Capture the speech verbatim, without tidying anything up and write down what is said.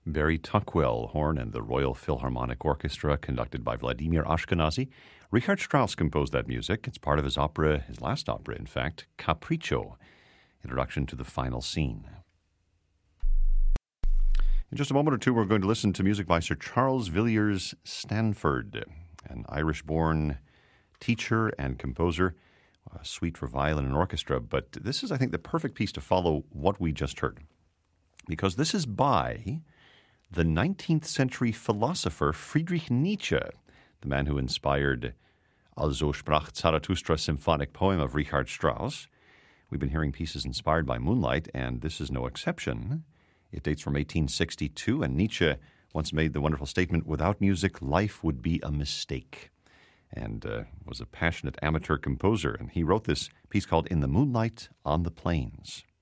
Barry Tuckwell, horn and the Royal Philharmonic Orchestra, conducted by Vladimir Ashkenazy. Richard Strauss composed that music. It's part of his opera, his last opera, in fact, Capriccio, introduction to the final scene. In just a moment or two, we're going to listen to music by Sir Charles Villiers Stanford, an Irish-born teacher and composer, a suite for violin and orchestra. But this is, I think, the perfect piece to follow what we just heard, because this is by the nineteenth century philosopher Friedrich Nietzsche, the man who inspired Also sprach Zarathustra symphonic poem of Richard Strauss. We've been hearing pieces inspired by Moonlight, and this is no exception. It dates from eighteen sixty-two, and Nietzsche once made the wonderful statement, "Without music, life would be a mistake," and uh, was a passionate amateur composer. And he wrote this piece called In the Moonlight on the Plains.